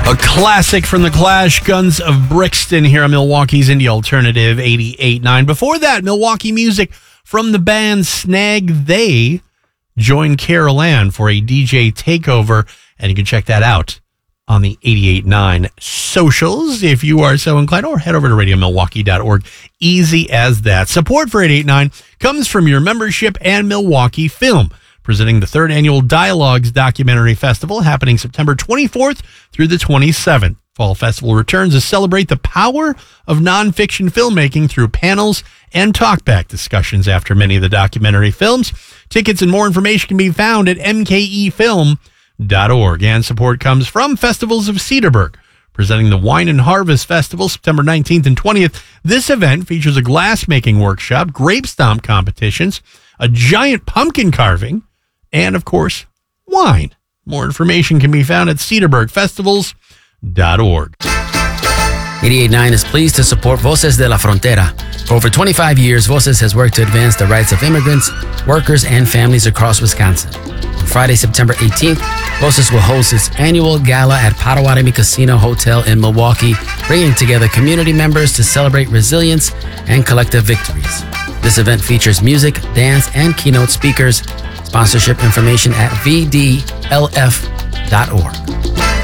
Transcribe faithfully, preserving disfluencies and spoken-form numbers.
A classic from The Clash, Guns of Brixton, here on Milwaukee's Indie Alternative eighty-eight point nine. Before that, Milwaukee music from the band Snag. They joined Carol Ann for a D J takeover, and you can check that out on the eighty-eight point nine socials if you are so inclined, or head over to radio milwaukee dot org. Easy as that. Support for eighty-eight point nine comes from your membership and Milwaukee Film, presenting the third annual Dialogues Documentary Festival, happening September twenty-fourth through the twenty-seventh. Fall Festival returns to celebrate the power of nonfiction filmmaking through panels and talkback discussions after many of the documentary films. Tickets and more information can be found at m k e film dot org. And support comes from Festivals of Cedarburg, presenting the Wine and Harvest Festival September nineteenth and twentieth. This event features a glass-making workshop, grape stomp competitions, a giant pumpkin carving, and, of course, wine. More information can be found at cedarburg festivals dot org. eighty-eight point nine is pleased to support Voces de la Frontera. For over twenty-five years, Voces has worked to advance the rights of immigrants, workers, and families across Wisconsin. On Friday, September eighteenth, Voces will host its annual gala at Potawatomi Casino Hotel in Milwaukee, bringing together community members to celebrate resilience and collective victories. This event features music, dance, and keynote speakers. Sponsorship information at v d l f dot org.